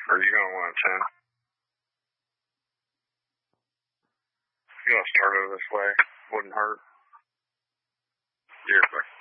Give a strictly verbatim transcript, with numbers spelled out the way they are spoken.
Or are you going to want ten? You want to start over this way? Wouldn't hurt. You're quick.